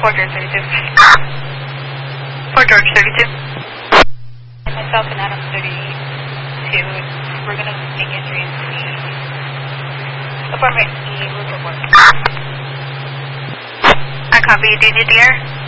George 32. 4 George 32. And myself and Adam 32. We're going to make entry into the apartment E, room report. I copy. Do you need the air?